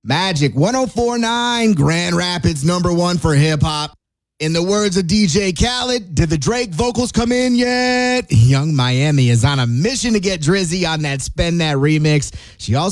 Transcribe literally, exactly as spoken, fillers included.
Magic one oh four point nine, Grand Rapids number one for hip hop. In the words of D J Khaled, did the Drake vocals come in yet? Young Miami is on a mission to get Drizzy on that Spend That remix. She also